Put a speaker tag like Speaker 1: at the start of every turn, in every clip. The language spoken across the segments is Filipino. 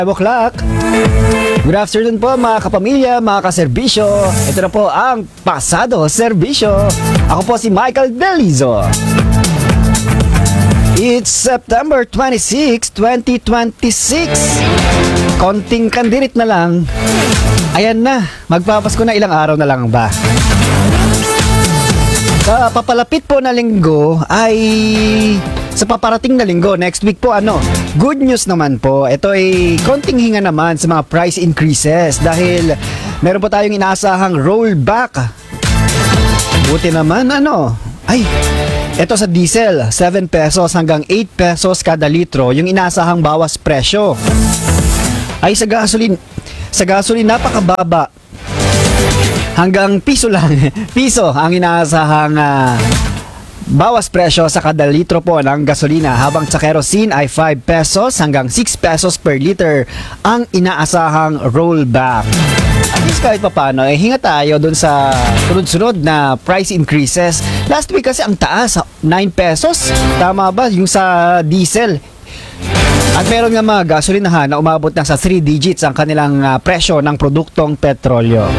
Speaker 1: 5 o'clock. Good afternoon po mga kapamilya, mga kaserbisyo. Ito na po ang Pasado Serbisyo. Ako po si Michael Delizo. It's September 26, 2026. Konting kandirit na lang. Ayan na, magpapasko na, ilang araw na lang ba? Sa papalapit po na linggo ay sa paparating na linggo, next week po good news naman po. Ito ay konting hinga naman sa mga price increases dahil meron po tayong inaasahang rollback. Buti naman ito sa diesel, 7 pesos hanggang 8 pesos kada litro yung inaasahang bawas presyo. Ay sa gasoline napakababa. Hanggang piso lang. Piso ang inaasahang bawas presyo sa kada litro po ng gasolina, habang sa kerosene ay 5 pesos hanggang 6 pesos per liter ang inaasahang rollback. At least kahit paano, hinga tayo dun sa sunod-sunod na price increases. Last week kasi ang taas, 9 pesos. Tama ba? Yung sa diesel. At meron nga mga gasolinahan na umabot na sa 3 digits ang kanilang presyo ng produktong petrolyo.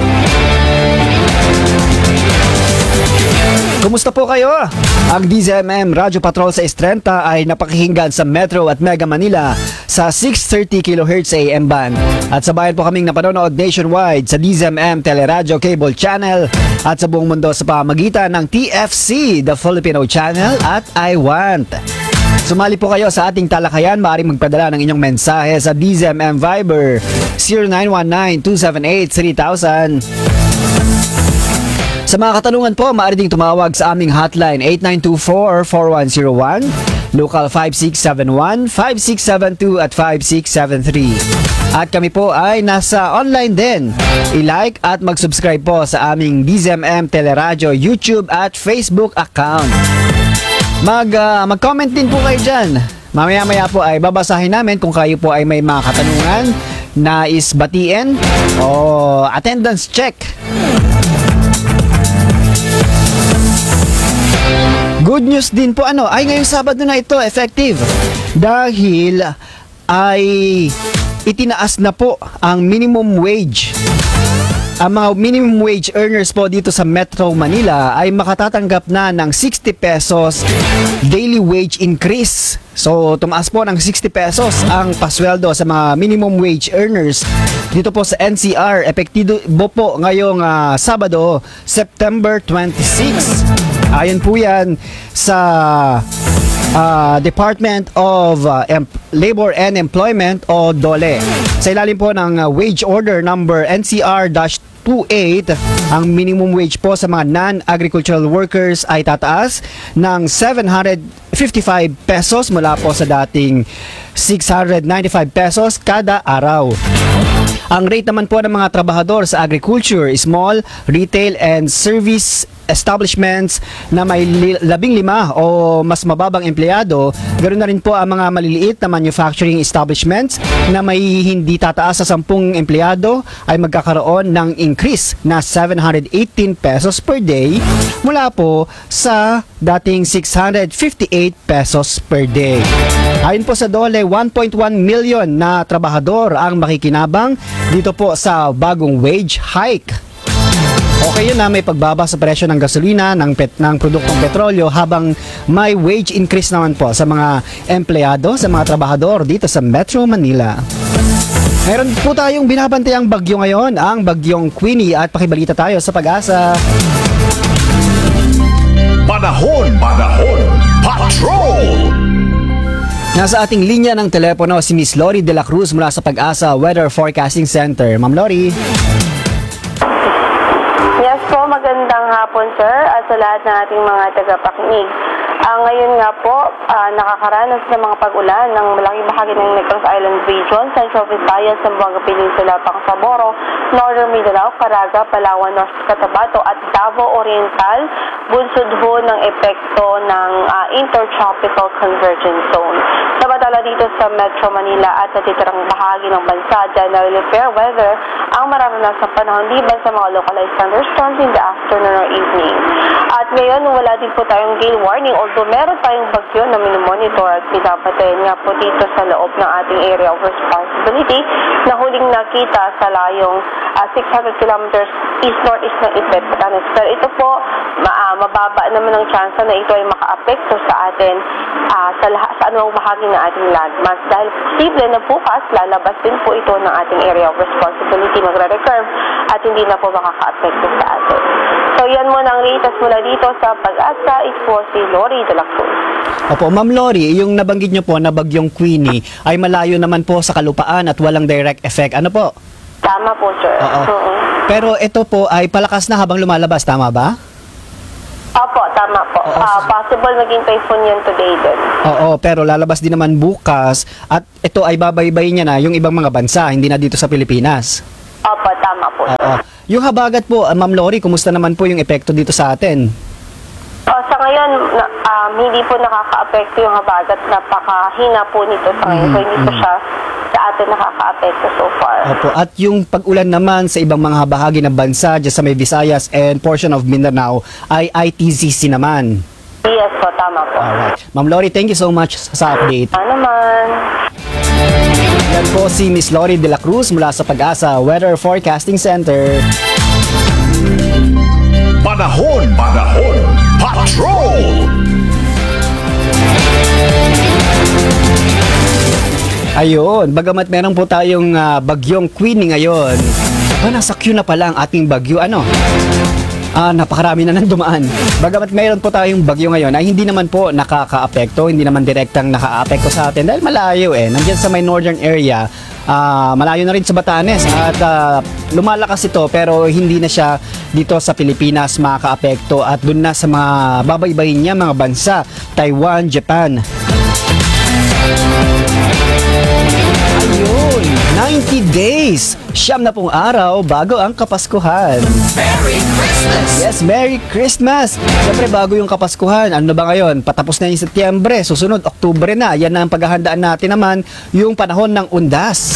Speaker 1: Kumusta po kayo? Ang DZMM Radyo Patrol sa Estrenta ay napakinggan sa Metro at Mega Manila sa 630 kHz AM band. At sa bayan po kaming napanonood nationwide sa DZMM Teleradyo Cable Channel at sa buong mundo sa pamamagitan ng TFC, The Filipino Channel at I Want. Sumali po kayo sa ating talakayan. Maaaring magpadala ng inyong mensahe sa DZMM Viber 0919-278-3000. Sa mga katanungan po, maaari ding tumawag sa aming hotline 8924-4101, local 5671, 5672 at 5673. At kami po ay nasa online din. I-like at mag-subscribe po sa aming DZMM Teleradyo YouTube at Facebook account. Mag-comment din po kayo dyan. Mamaya-maya po ay babasahin namin kung kayo po ay may mga katanungan, nais batiin o attendance check. Good news din po ay ngayong Sabado na ito effective dahil ay itinaas na po ang minimum wage. Ang mga minimum wage earners po dito sa Metro Manila ay makatatanggap na ng 60 pesos daily wage increase. So, tumaas po ng 60 pesos ang pasweldo sa mga minimum wage earners dito po sa NCR. Epektibo po ngayong Sabado, September 26. Ayon po yan sa Department of Labor and Employment o DOLE. Sa ilalim po ng wage order number NCR-28, ang minimum wage po sa mga non-agricultural workers ay tataas ng 755 pesos mula po sa dating 695 pesos kada araw. Ang rate naman po ng mga trabahador sa agriculture, small, retail, and service establishments na may 15 o mas mababang empleyado, ganoon na rin po ang mga maliliit na manufacturing establishments na may hindi tataas sa 10 empleyado ay magkakaroon ng increase na 718 pesos per day mula po sa dating 658 pesos per day. Ayon po sa DOLE, 1.1 million na trabahador ang makikinabang dito po sa bagong wage hike. Okay yun na may pagbaba sa presyo ng gasolina, ng produktong petrolyo, habang may wage increase naman po sa mga empleyado, sa mga trabahador dito sa Metro Manila. Meron po tayong binabantayang bagyo ngayon, ang bagyong Queenie, at pakibalita tayo sa Pag-asa.
Speaker 2: Panahon, Patrol!
Speaker 1: Nasa ating linya ng telepono si Miss Lori De La Cruz mula sa Pag-asa Weather Forecasting Center. Ma'am Lori.
Speaker 3: Yes po, magandang hapon sir at sa lahat ng ating mga tagapakinig. Ngayon nga po, nakakaranas ng mga pag-ulan ng malaking bahagi ng Negros Island Region, Central Visayas, Zamboanga Peninsula, Bangsamoro, Northern Mindanao, Caraga, Palawan, North Cotabato at Davao Oriental, bunsod ho ng epekto ng Intertropical Convergence Zone. Samantala dito sa Metro Manila at sa titirang bahagi ng bansa, generally fair weather ang mararanasang panahon liban sa mga localized thunderstorms in the afternoon or evening. At ngayon, wala din po tayong gale warning, although meron tayong bagyo na minomonitor at pinapatayin nga po dito sa loob ng ating area of responsibility na huling nakita sa layong 600 kilometers east-northeast ng Itbet, Batanes. Pero ito po, mababa naman ang chance na ito ay maka-apekto sa atin sa anumang bahagi ng ating landmass. Dahil posible na bukas, lalabas din po ito ng ating area of responsibility, magre-recurve at hindi na po makaka-apekto sa atin. So yan muna ang latest mula dito sa Pag-asa. Ito po si Lori de la Cruz.
Speaker 1: Opo, Ma'am Lori, yung nabanggit nyo po na bagyong Queenie ay malayo naman po sa kalupaan at walang direct effect. Ano po?
Speaker 3: Tama po, sir.
Speaker 1: Oo. Pero ito po ay palakas na habang lumalabas, tama ba?
Speaker 3: Opo, tama po. Possible maging typhoon yan today din.
Speaker 1: Oo, pero lalabas din naman bukas at ito ay babaybay niya na yung ibang mga bansa, hindi na dito sa Pilipinas.
Speaker 3: Opo, tama po, sir.
Speaker 1: Oo. Yung habagat po, Ma'am Lori, kumusta naman po yung epekto dito sa atin?
Speaker 3: Sa ngayon, hindi po nakaka-apekto yung habagat. Napakahina po nito sa ngayon. So, hindi po siya sa atin nakaka-apekto so far.
Speaker 1: Opo. At yung pag-ulan naman sa ibang mga bahagi ng bansa, dyan sa may Visayas and portion of Mindanao, ay ITZC naman.
Speaker 3: Yes po, tama po.
Speaker 1: Alright. Ma'am Lori, thank you so much sa update.
Speaker 3: Ano naman?
Speaker 1: Yan po si Miss Lori de la Cruz mula sa Pag-asa Weather Forecasting Center.
Speaker 2: Panahon, patrol!
Speaker 1: Ayun, bagamat meron po tayong bagyong Queenie ngayon. Nasa queue na pala ang ating bagyo. Napakarami na nang dumaan. Bagamat mayroon po tayong bagyo ngayon ay hindi naman po nakaka-apekto, hindi naman direktang naka-apekto sa atin dahil malayo nandiyan sa may northern area, malayo na rin sa Batanes at lumalakas ito pero hindi na siya dito sa Pilipinas makaka-apekto at dun na sa mga babaybayin niya mga bansa, Taiwan, Japan. Ayun, 90 days, 90 araw bago ang Kapaskuhan.
Speaker 4: Merry Christmas!
Speaker 1: Yes, Merry Christmas! Siyempre, bago yung Kapaskuhan, ano ba ngayon? Patapos na yung Setyembre, susunod, Oktubre na. Yan na ang paghahandaan natin naman, yung panahon ng undas.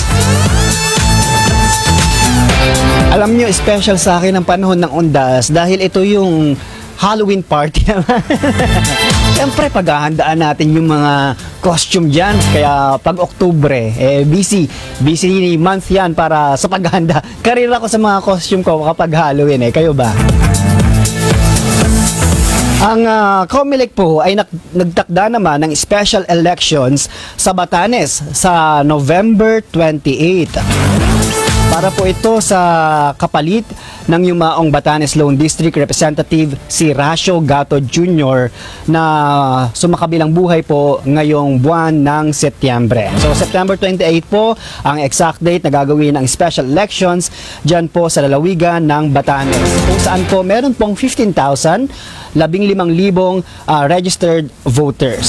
Speaker 1: Alam nyo, special sa akin ang panahon ng undas dahil ito yung Halloween party naman. Siyempre, paghahandaan natin yung mga costume dyan. Kaya pag Oktubre, busy month yan para sa paghahanda. Karira ko sa mga costume ko kapag Halloween Kayo ba? Ang COMELEC po ay nagtakda naman ng special elections sa Batanes sa November 28. Para po ito sa kapalit ng yumaong Batanes Lone District Representative si Rasio Gato Jr. na sumakabilang buhay po ngayong buwan ng Setyembre. So September 28 po ang exact date na gagawin ang special elections dyan po sa lalawigan ng Batanes. Kung saan po meron pong 15,000 registered voters.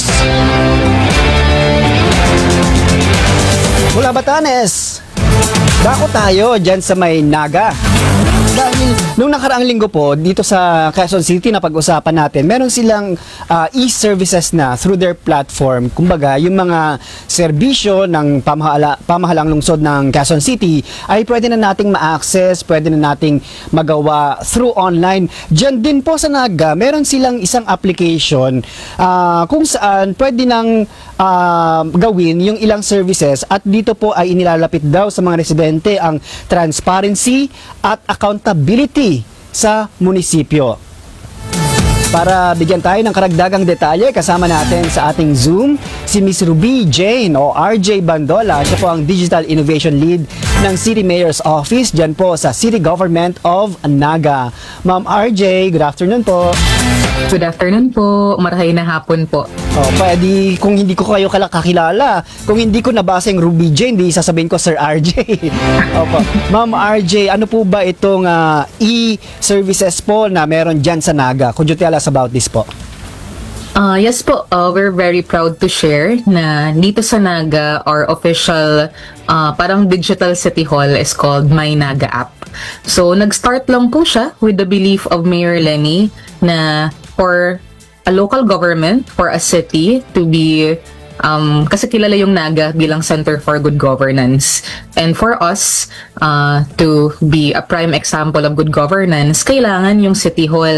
Speaker 1: Mula Batanes, dako tayo dyan sa may Naga. Dahil nung nakaraang linggo po, dito sa Quezon City na pag-usapan natin, meron silang e-services na through their platform. Kumbaga, yung mga serbisyo ng pamahalang lungsod ng Quezon City ay pwede na nating ma-access, pwede na nating magawa through online. Diyan din po sa Naga, meron silang isang application kung saan pwede nang gawin yung ilang services at dito po ay inilalapit daw sa mga residente ang transparency at accountability sa munisipyo. Para bigyan tayo ng karagdagang detalye, kasama natin sa ating Zoom si Miss Ruby Jane o RJ Bandola. Siya po ang Digital Innovation Lead ng City Mayor's Office dyan po sa City Government of Naga. Ma'am RJ, good afternoon po.
Speaker 4: Good afternoon po. Marahay na hapon po.
Speaker 1: Pwede, kung hindi ko kayo kakilala, kung hindi ko nabasa yung Ruby Jane, di sasabihin ko Sir RJ. Opo. Ma'am RJ, ano po ba itong e-services po na meron dyan sa Naga? Could you tell us about this po?
Speaker 4: Yes po, we're very proud to share na dito sa Naga, our official parang digital city hall is called My Naga app. So, nag-start lang po siya with the belief of Mayor Lenny na for a local government, for a city to be kasi kilala yung Naga bilang Center for Good Governance. And for us to be a prime example of good governance, kailangan yung City Hall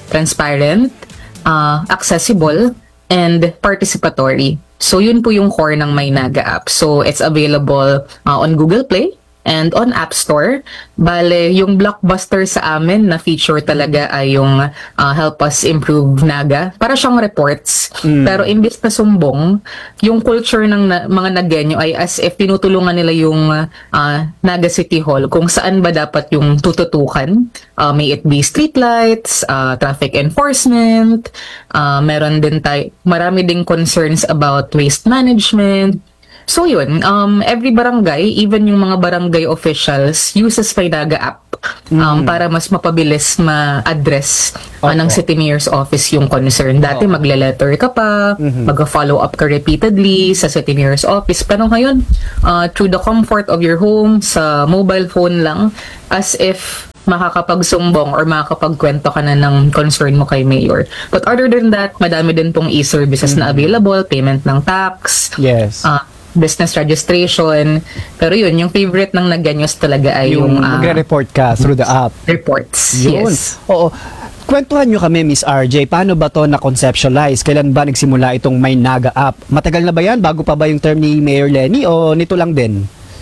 Speaker 4: transparent, accessible, and participatory. So yun po yung core ng MyNaga app. So it's available on Google Play and on App Store. Bale, yung blockbuster sa amin na feature talaga ay yung help us improve Naga. Para siyang reports. Pero imbis na sumbong, yung culture ng mga Nagenyo ay as if tinutulungan nila yung Naga City Hall kung saan ba dapat yung tututukan. May it be streetlights, traffic enforcement, meron din marami ding concerns about waste management. So yun, every barangay, even yung mga barangay officials, uses MyNaga app para mas mapabilis ma-address ng City Mayor's Office yung concern. Dati magle-letter ka pa, mag-follow up ka repeatedly sa City Mayor's Office. Pero ngayon, through the comfort of your home, sa mobile phone lang, as if makakapagsumbong or makakapagkwento ka na ng concern mo kay Mayor. But other than that, madami din pong e-services na available, payment ng tax,
Speaker 1: Yes.
Speaker 4: Business registration. Pero yun, yung favorite ng Naganyos talaga ay yung
Speaker 1: magre-report ka through the app.
Speaker 4: reports.
Speaker 1: Yun.
Speaker 4: Yes.
Speaker 1: Oo. Kwentuhan nyo kami, Miss RJ, paano ba to na-conceptualize? Kailan ba nagsimula itong MyNaga app? Matagal na ba yan? Bago pa ba yung term ni Mayor Lenny o nito lang din?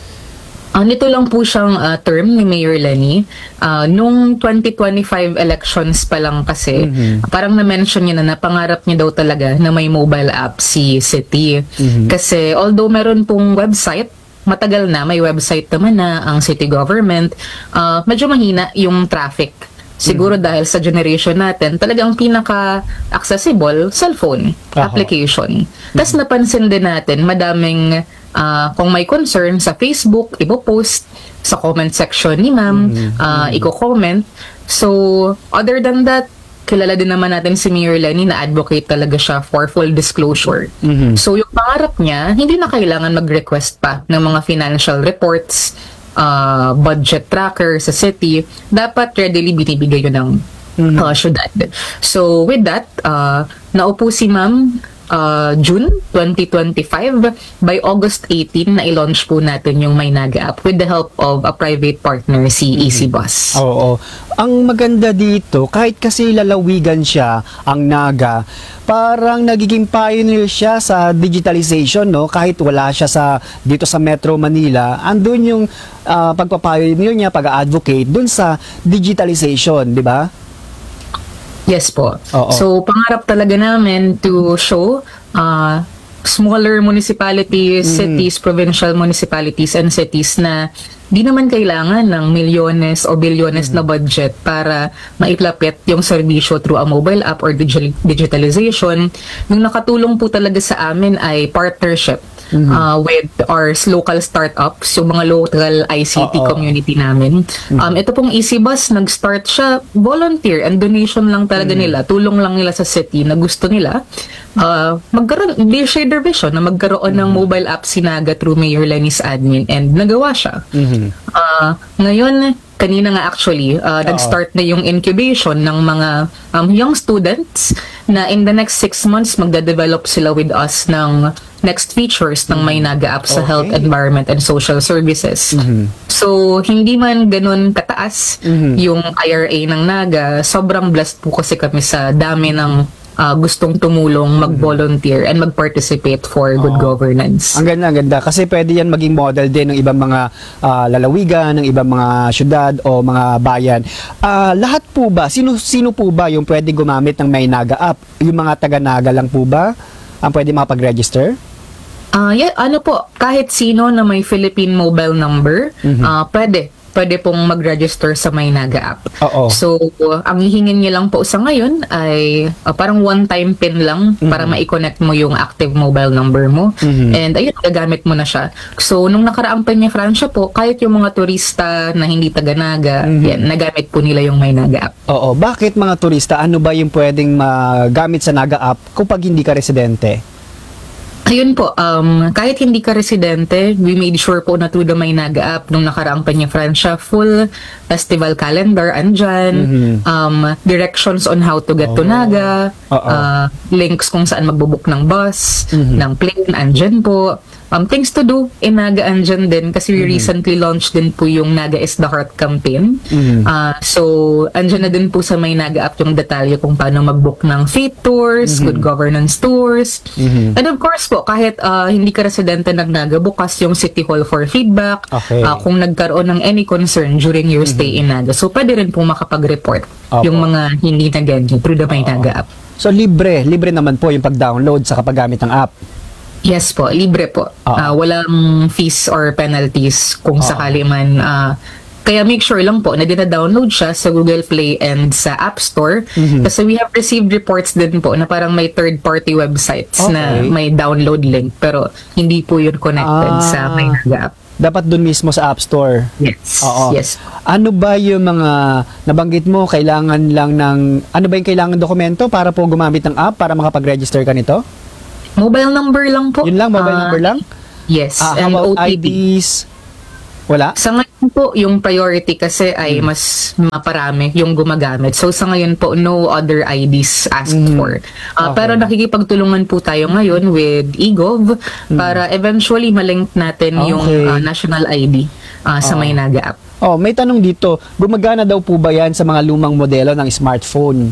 Speaker 4: Nito lang po siyang term ni Mayor Lenny. Nung 2025 elections pa lang kasi, parang na-mention niya na napangarap niya daw talaga na may mobile app si City. Kasi although meron pong website, matagal na, may website naman na ang city government, medyo mahina yung traffic. Siguro dahil sa generation natin, talagang pinaka-accessible, cellphone application. Tapos napansin din natin, madaming kung may concern sa Facebook, ipopost sa comment section ni ma'am, iko-comment. So, other than that, kilala din naman natin si Mayor Lenny na advocate talaga siya for full disclosure. So, yung pangarap niya, hindi na kailangan mag-request pa ng mga financial reports, budget tracker sa city. Dapat readily binibigay yun ng syudad. So, with that, naupo si ma'am June 2025. By August 18 na i-launch po natin yung MyNaga app with the help of a private partner, si Easy Bus.
Speaker 1: Oo. Ang maganda dito, kahit kasi lalawigan siya, ang Naga, parang nagiging pioneer siya sa digitalization, no? Kahit wala siya dito sa Metro Manila, andun yung pagpapioneer niya, pag-advocate dun sa digitalization, di ba?
Speaker 4: Yes po.
Speaker 1: Oo.
Speaker 4: So, pangarap talaga namin to show smaller municipalities, cities, provincial municipalities, and cities na di naman kailangan ng milyones o bilyones na budget para mailapit yung serbisyo through a mobile app or digitalization. Yung nakatulong po talaga sa amin ay partnership with our local startups, yung mga local ICT community namin. Ito pong Easy Bus, nag-start siya volunteer and donation lang talaga nila. Tulong lang nila sa city na gusto nila. They share their vision na magkaroon ng mobile app si Naga through Mayor Lenny's admin, and nagawa siya. Ngayon, kanina nga actually, nag-start na yung incubation ng mga young students na in the next 6 months magda-develop sila with us ng next features ng MyNaga app sa health, environment, and social services. So, hindi man ganun kataas yung IRA ng Naga, sobrang blessed po kasi kami sa dami ng gustong tumulong, mag-volunteer, and mag-participate for good governance.
Speaker 1: Ang ganda, ang ganda. Kasi pwede yan maging model din ng ibang mga lalawigan, ng ibang mga syudad o mga bayan. Lahat po ba, sino po ba yung pwede gumamit ng MyNaga app? Yung mga taga-Naga lang po ba ang pwede makapag-register?
Speaker 4: Ano po, kahit sino na may Philippine mobile number, pwede pong mag-register sa MyNaga app.
Speaker 1: Oo.
Speaker 4: So, ang hihingin niya lang po sa ngayon ay parang one-time PIN lang para ma-connect mo yung active mobile number mo. And ayun, gagamit mo na siya. So, nung nakaraang Peña Francia po, kahit yung mga turista na hindi taga-Naga, yan, nagamit po nila yung MyNaga app.
Speaker 1: Oo. Bakit mga turista, ano ba yung pwedeng magamit sa Naga app kapag hindi ka residente?
Speaker 4: Ayun po, kahit hindi ka residente, we made sure po na through the MyNaga app nung nakaraang Peña Francia, full festival calendar andyan, directions on how to get to Naga, links kung saan magbubook ng bus, ng plane, andyan po. things to do in Naga andyan din kasi we recently launched din po yung Naga is the Heart campaign. So, andyan na din po sa May Naga app yung detalye kung paano mag-book ng faith tours, good governance tours. And of course po, kahit hindi ka residente ng Naga, bukas yung City Hall for feedback.
Speaker 1: Okay.
Speaker 4: Kung nagkaroon ng any concern during your stay in Naga. So, pwede rin po makapag-report yung mga hindi na ganyan through the May Naga app.
Speaker 1: So libre naman po yung pag-download sa paggamit ng app.
Speaker 4: Yes po, libre po. Walang fees or penalties kung sakali man. Kaya make sure lang po na dina-download siya sa Google Play and sa App Store. Kasi we have received reports din po na parang may third-party websites na may download link pero hindi po yun connected sa May Naga app.
Speaker 1: Dapat dun mismo sa App Store.
Speaker 4: Yes.
Speaker 1: Oo.
Speaker 4: Yes.
Speaker 1: Ano ba yung mga nabanggit mo, kailangan lang ng, ano ba yung kailangan dokumento para po gumamit ng app para makapag-register ka nito?
Speaker 4: Mobile number lang po.
Speaker 1: Yun lang, mobile number lang?
Speaker 4: Yes.
Speaker 1: How
Speaker 4: And
Speaker 1: about
Speaker 4: OTP.
Speaker 1: IDs? Wala?
Speaker 4: Sa ngayon po, yung priority kasi ay mas maparami yung gumagamit. So sa ngayon po, no other IDs asked for. Pero nakikipagtulungan po tayo ngayon with eGov para eventually malink natin yung national ID sa May Naga app.
Speaker 1: Oh, may tanong dito. Gumagana daw po ba yan sa mga lumang modelo ng smartphone?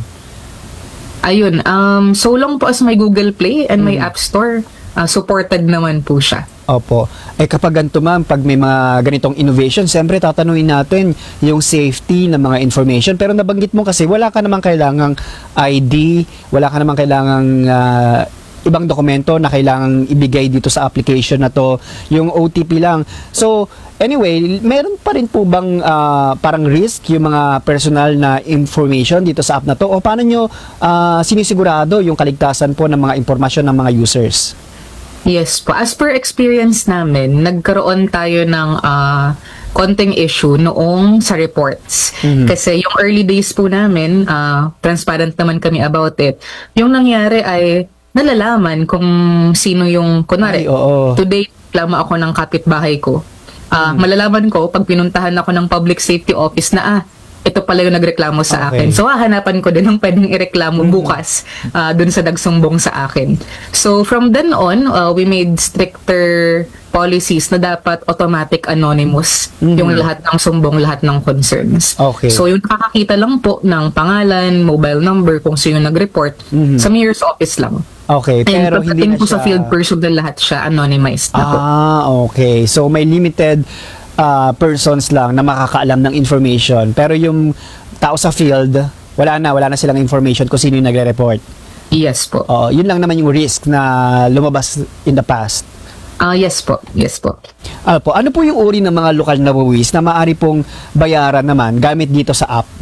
Speaker 4: Ayun, so long po as may Google Play and may App Store, supported naman po siya.
Speaker 1: Opo. Kapag ganito ma'am, pag may mga ganitong innovation, siyempre tatanungin natin yung safety ng mga information. Pero nabanggit mo kasi wala ka namang kailangang ID, wala ka namang kailangang ibang dokumento na kailangang ibigay dito sa application na to, yung OTP lang. So, anyway, meron pa rin po bang parang risk yung mga personal na information dito sa app na to? O paano nyo sinisigurado yung kaligtasan po ng mga impormasyon ng mga users?
Speaker 4: Yes po. As per experience namin, nagkaroon tayo ng konting issue noong sa reports. Kasi yung early days po namin, transparent naman kami about it. Yung nangyari ay nalalaman kung sino yung, kunwari, today, reklamo ako ng kapitbahay ko. Malalaman ko pag pinuntahan ako ng public safety office na ito pala yung nagreklamo sa akin. So, hahanapan ko din ng pwedeng ireklamo bukas dun sa nagsumbong sa akin. So, from then on, we made stricter policies na dapat automatic anonymous yung lahat ng sumbong, lahat ng concerns.
Speaker 1: Okay.
Speaker 4: So, yung nakakakita lang po ng pangalan, mobile number, kung sino nag-report, sa mayor's office lang.
Speaker 1: Okay,
Speaker 4: And
Speaker 1: pero hindi na
Speaker 4: po sa
Speaker 1: siya...
Speaker 4: field personnel lahat siya anonymized na po.
Speaker 1: Okay. So, may limited persons lang na makakaalam ng information. Pero yung tao sa field, wala na silang information kung sino yung nagre-report.
Speaker 4: Yes po.
Speaker 1: Yun lang naman yung risk na lumabas in the past.
Speaker 4: Yes po. Yes po.
Speaker 1: Ano po yung uri ng mga lokal na buwis na maaari pong bayaran naman gamit dito sa app?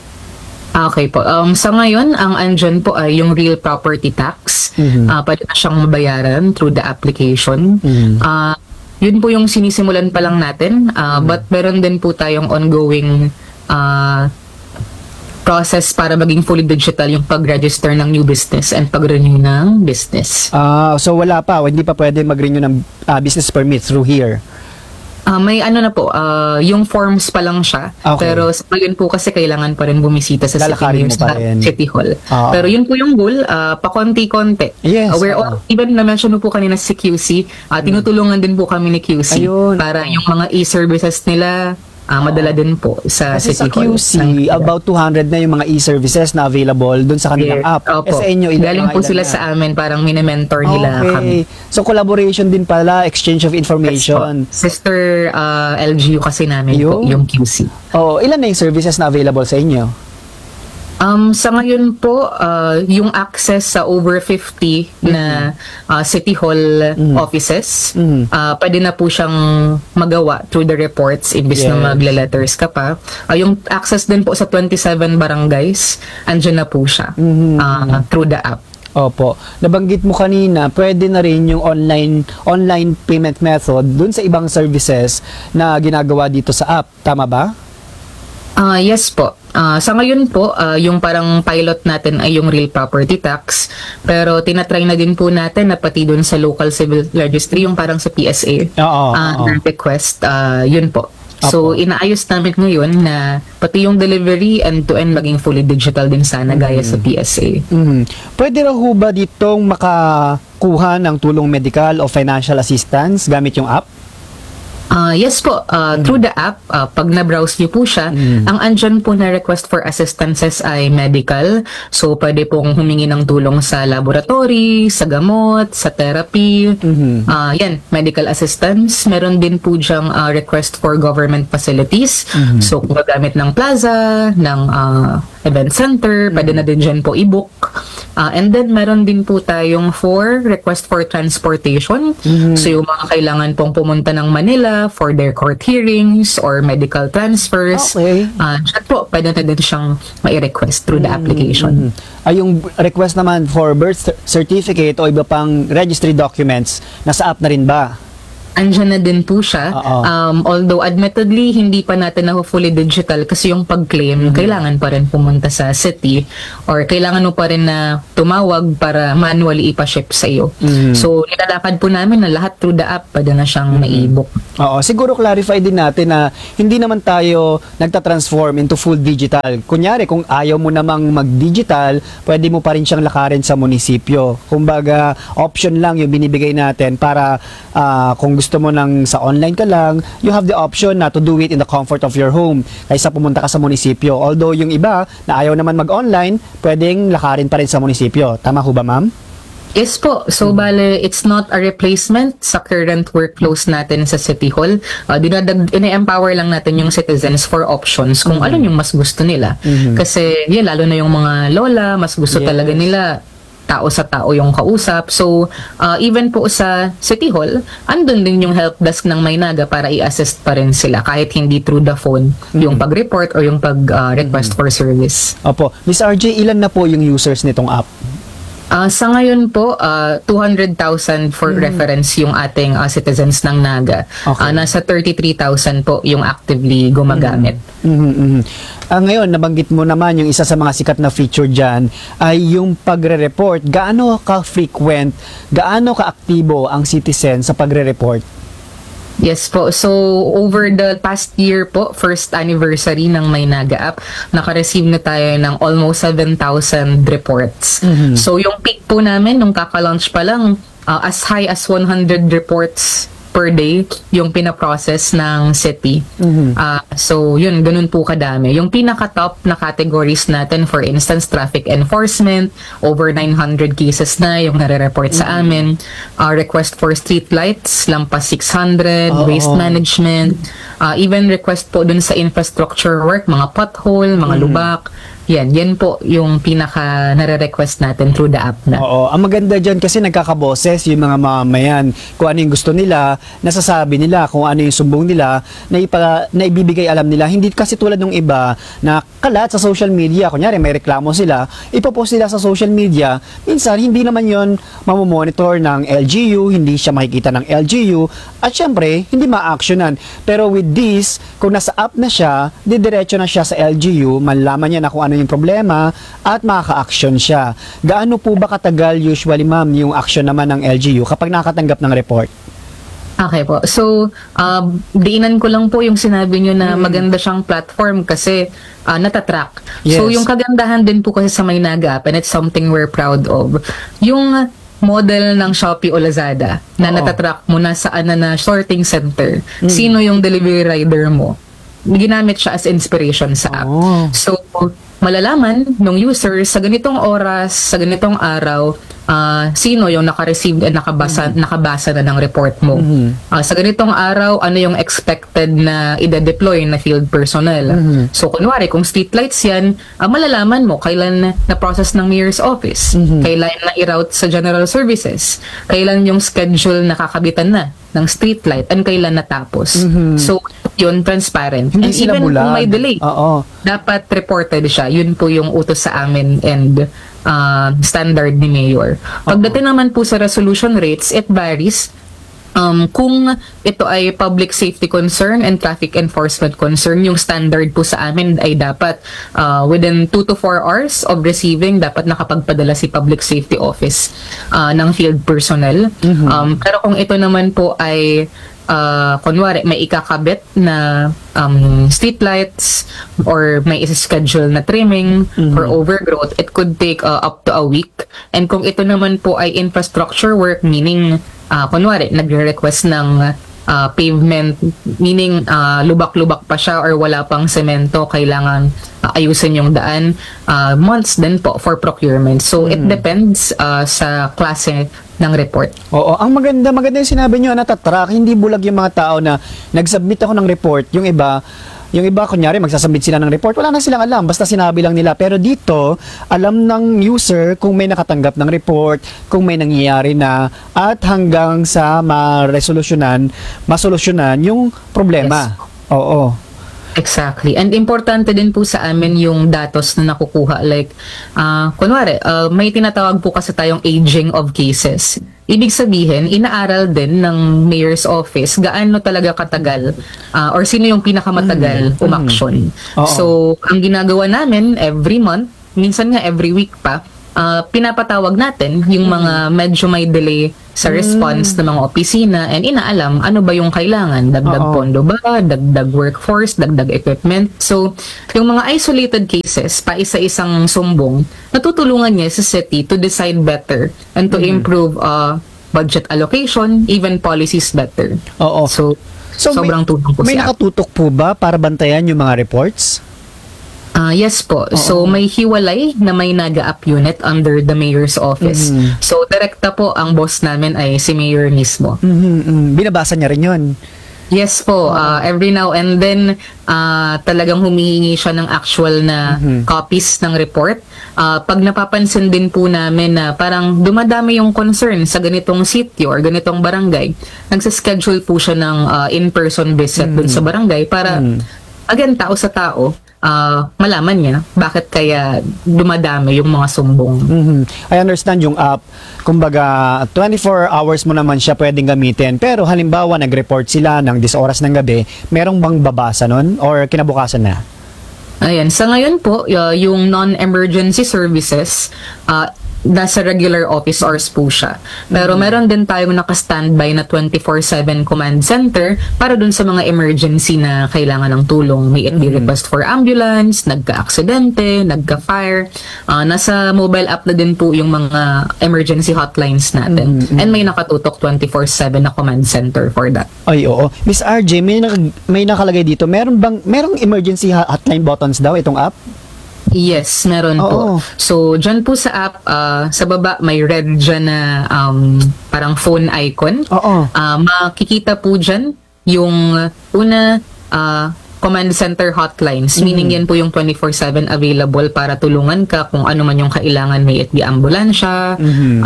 Speaker 4: Okay po. Sa ngayon, ang andyan po ay yung real property tax. Pwede na siyang mabayaran through the application. Yun po yung sinisimulan pa lang natin. But meron din po tayong ongoing process para maging fully digital yung pag-register ng new business and pag-renew ng business.
Speaker 1: So wala pa, hindi pa pwede mag-renew ng business permit through here.
Speaker 4: May ano na po, yung forms pa lang siya.
Speaker 1: Okay.
Speaker 4: Pero sa ngayon po kasi kailangan pa rin bumisita sa
Speaker 1: Lalakarin mo pa rin.
Speaker 4: City Hall. Pero yun po yung goal, pakonti-konti.
Speaker 1: Yes.
Speaker 4: Even na-mention mo po kanina si QC, tinutulungan din po kami ni QC para yung mga e-services nila madala din po sa
Speaker 1: Kasi
Speaker 4: City
Speaker 1: sa
Speaker 4: Hall.
Speaker 1: QC, about 200 na yung mga e-services na available dun sa kanilang app.
Speaker 4: Opo.
Speaker 1: Sa inyo,
Speaker 4: Galing po sila sa amin, parang mini-mentor nila kami.
Speaker 1: So collaboration din pala, exchange of information.
Speaker 4: Sister LGU kasi namin po, yung QC.
Speaker 1: Ilan na yung services na available sa inyo?
Speaker 4: Sa ngayon po, yung access sa over 50 na City Hall offices, pwede na po siyang magawa through the reports imbis na magla-letters ka pa. Yung access din po sa 27 barangays, andyan na po siya through the app.
Speaker 1: Opo. Nabanggit mo kanina, pwede na rin yung online payment method dun sa ibang services na ginagawa dito sa app. Tama ba?
Speaker 4: Yes po. Sa ngayon po, yung parang pilot natin ay yung real property tax. Pero tinatry na din po natin na pati dun sa local civil registry, yung parang sa PSA, request, yun po. So, inaayos namin ngayon na pati yung delivery end-to-end maging fully digital din sana gaya sa PSA.
Speaker 1: Pwede raw ho ba ditong makakuha ng tulong medical o financial assistance gamit yung app?
Speaker 4: Yes po, through the app, pag na-browse niyo po siya, ang andyan po na request for assistances ay medical. So, pwede pong humingi ng tulong sa laboratory, sa gamot, sa therapy. Yan, medical assistance. Meron din po diyang request for government facilities. So, kung gagamit ng plaza, ng event center, pwede na din dyan po i-book. And then, meron din po tayong for request for transportation. So, yung mga kailangan pong pumunta ng Manila for their court hearings or medical transfers.
Speaker 1: Okay.
Speaker 4: Dyan po, pwede na din siyang mai-request through the application.
Speaker 1: Ay, yung request naman for birth certificate o iba pang registry documents, nasa app na rin ba?
Speaker 4: Andyan na din po siya. Although admittedly, hindi pa natin na fully digital kasi yung pag-claim, kailangan pa rin pumunta sa city or kailangan mo pa rin na tumawag para manually ipaship sa iyo. So, nilalakad po namin na lahat through the app, pwede na siyang mai-book.
Speaker 1: Oo, siguro clarify din natin na hindi naman tayo nagtatransform into full digital. Kunyari, kung ayaw mo namang mag-digital, pwede mo pa rin siyang lakarin sa munisipyo. Kumbaga, option lang yung binibigay natin para kung gusto mo nang sa online ka lang, you have the option na to do it in the comfort of your home kaysa pumunta ka sa munisipyo. Although yung iba na ayaw naman mag-online, pwedeng lakarin pa rin sa munisipyo. Tama ho ba, ma'am?
Speaker 4: Yes po. So, bale, it's not a replacement sa current workflows natin sa City Hall. Ine-empower lang natin yung citizens for options kung ano yung mas gusto nila. Kasi, lalo na yung mga lola, mas gusto talaga nila tao sa tao yung kausap. So, even po sa City Hall, andun din yung help desk ng Maynaga para i-assist pa rin sila kahit hindi through the phone, yung pag-report or yung pag-request for service.
Speaker 1: Opo. Miss RJ, ilan na po yung users nitong app?
Speaker 4: Sa ngayon po, 200,000 for reference yung ating citizens ng Naga.
Speaker 1: Okay.
Speaker 4: Nasa 33,000 po yung actively gumagamit.
Speaker 1: Ngayon, nabanggit mo naman yung isa sa mga sikat na feature dyan ay yung pagre-report. Gaano ka-frequent, gaano ka-aktibo ang citizen sa pagre-report?
Speaker 4: Yes po. So, over the past year po, first anniversary ng Maynaga app, naka-receive na tayo ng almost 7,000 reports. So, yung peak po namin, nung kaka-launch pa lang, as high as 100 reports per day yung pinaprocess ng city. So, yun, ganun po kadami. Yung pinaka-top na categories natin, for instance, traffic enforcement, over 900 cases na yung nare-report sa amin. Request for street lights, lampas 600, waste management, even request po dun sa infrastructure work, mga pothole, mga lubak. Yan po yung pinaka nare-request natin through the app na.
Speaker 1: Oo, ang maganda dyan kasi nagkakaboses yung mga mamamayan. Kung ano yung gusto nila, nasasabi nila, kung ano yung sumbong nila, na ibibigay alam nila. Hindi kasi tulad ng iba na kalat sa social media. Kunyari, may reklamo sila, ipopost nila sa social media. Minsan, hindi naman yon mamomonitor ng LGU, hindi siya makikita ng LGU, at syempre, hindi ma-actionan. Pero with this, kung nasa app na siya, didiretso na siya sa LGU, malaman niya na kung ano yung problema at makaka-action siya. Gaano po ba katagal usually, ma'am, yung action naman ng LGU kapag nakatanggap ng report?
Speaker 4: Okay po. So, diinan ko lang po yung sinabi nyo na maganda siyang platform kasi natatrack.
Speaker 1: Yes.
Speaker 4: So, yung kagandahan din po kasi sa Maynaga app, and it's something we're proud of, yung model ng Shopee o Lazada na natatrack mo na saan na sorting center, sino yung delivery rider mo, ginamit siya as inspiration sa app. So, malalaman ng user sa ganitong oras, sa ganitong araw, sino yung naka-receive and nakabasa na ng report mo. Sa ganitong araw, ano yung expected na ide-deploy na field personnel. So, kunwari, kung streetlights yan, malalaman mo kailan na-process ng mayor's office, kailan na-route sa general services, kailan yung schedule nakakabitan na ng streetlight, and kailan natapos. So, yun, transparent.
Speaker 1: Hindi
Speaker 4: and
Speaker 1: sila
Speaker 4: even
Speaker 1: bulag.
Speaker 4: kung may delay,
Speaker 1: Oo.
Speaker 4: dapat reported siya. Yun po yung utos sa amin and standard ni Mayor. Pagdating naman po sa resolution rates, it varies. Kung ito ay public safety concern and traffic enforcement concern, yung standard po sa amin ay dapat within 2 to 4 hours of receiving, dapat nakapagpadala si Public Safety Office ng field personnel. Pero kung ito naman po ay kunwari may ikakabit na street lights or may isa-schedule na trimming or overgrowth, it could take up to a week. And kung ito naman po ay infrastructure work, meaning kunwari nagre-request ng pavement, meaning lubak-lubak pa siya or wala pang semento, kailangan ayusin yung daan, months din po for procurement. So it depends sa klase ng report.
Speaker 1: Oo, ang maganda yung sinabi nyo, natatrack, hindi bulag yung mga tao na nag-submit ako ng report, yung iba kunyari magsasubmit sila ng report, wala na silang alam, basta sinabi lang nila. Pero dito, alam ng user kung may nakatanggap ng report, kung may nangyayari na, at hanggang sa masolusyonan yung problema.
Speaker 4: Yes.
Speaker 1: Oo.
Speaker 4: Exactly. And importante din po sa amin yung datos na nakukuha. Like, kunwari, may tinatawag po kasi tayong aging of cases. Ibig sabihin, inaaral din ng mayor's office gaano talaga katagal or sino yung pinakamatagal umaksyon.
Speaker 1: Oo.
Speaker 4: So, ang ginagawa namin every month, minsan nga every week pa, pinapatawag natin yung mga medyo may delay sa response ng mga opisina and inaalam ano ba yung kailangan, dagdag pondo ba, dagdag workforce, dagdag equipment. So, yung mga isolated cases, pa isa-isang sumbong, natutulungan niya sa city to decide better and to improve budget allocation, even policies better.
Speaker 1: Oo.
Speaker 4: So sobrang tulong po
Speaker 1: may
Speaker 4: siya.
Speaker 1: nakatutok po ba para bantayan yung mga reports?
Speaker 4: Yes po. So, may hiwalay na may naga-up unit under the mayor's office. So, direkta po ang boss namin ay si mayor mismo.
Speaker 1: Binabasa niya rin yun.
Speaker 4: Yes po. Every now and then, talagang humihingi siya ng actual na copies ng report. Pag napapansin din po namin na parang dumadami yung concern sa ganitong sitio or ganitong barangay, nagsaschedule po siya ng in-person visit dun sa barangay para, again, tao sa tao, malaman niya bakit kaya dumadami yung mga sumbong.
Speaker 1: I understand yung app, kumbaga 24 hours mo naman siya pwedeng gamitin, pero halimbawa nag-report sila ng 10 oras ng gabi, merong bang babasa nun or kinabukasan na?
Speaker 4: Ayan, sa ngayon po, yung non-emergency services, nasa regular office hours po siya. Pero meron din tayong naka-standby na 24/7 command center para dun sa mga emergency na kailangan ng tulong. May it be request for ambulance, nagka-aksidente, nagka-fire. Nasa mobile app na din po yung mga emergency hotlines natin. And may nakatutok 24/7 na command center for that.
Speaker 1: Ay, oo. Miss RJ, may nakalagay dito, merong emergency hotline buttons daw itong app?
Speaker 4: Yes, meron po. So, dyan po sa app, sa baba may red dyan na parang phone icon.
Speaker 1: Oo.
Speaker 4: Makikita po dyan yung una, command center hotlines. Meaning yan po yung 24/7 available para tulungan ka kung ano man yung kailangan. May it be ambulansya,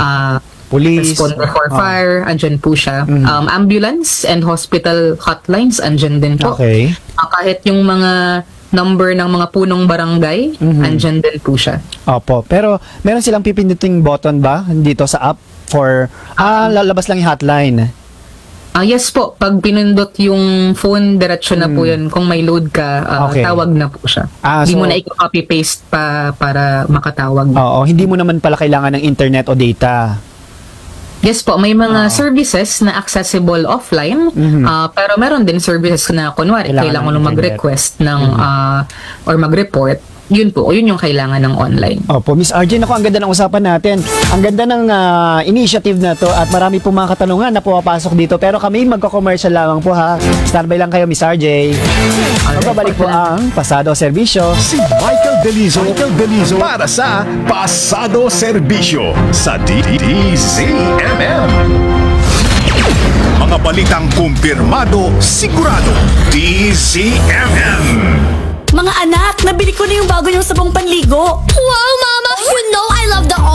Speaker 1: Police.
Speaker 4: responder for fire, andyan po siya. Ambulance and hospital hotlines, andyan din po.
Speaker 1: Okay.
Speaker 4: Kahit yung mga number ng mga punong barangay, andyan din po siya.
Speaker 1: Opo. Pero meron silang pipinduting button ba dito sa app for lalabas lang yung hotline?
Speaker 4: Yes po, pag pinindot yung phone, diretso na po yun. Kung may load ka,
Speaker 1: Okay.
Speaker 4: tawag na po siya. Hindi
Speaker 1: So-
Speaker 4: mo na i-copy-paste pa para makatawag.
Speaker 1: Oo, hindi mo naman pala kailangan ng internet o data.
Speaker 4: Yes po, may mga services na accessible offline, pero meron din services na kunwari,
Speaker 1: Kailangan
Speaker 4: kailangan
Speaker 1: ng
Speaker 4: mo mag-request ng, or mag-report, yun po, yun yung kailangan ng online.
Speaker 1: Opo, Miss RJ, ako ang ganda ng usapan natin. Ang ganda ng initiative na to at marami po mga katanungan na pumapasok dito. Pero kami magko-commercial lamang po ha. Standby lang kayo, Miss RJ. Magbabalik po ang Pasado Serbisyo.
Speaker 2: Si Michael Delizo para sa Pasado Serbisyo sa DZMM. Mga balitang kumpirmado, sigurado, DZMM.
Speaker 5: Mga anak, nabili ko na yung bago niyong sabong panligo.
Speaker 6: Wow, Mama! You know I love the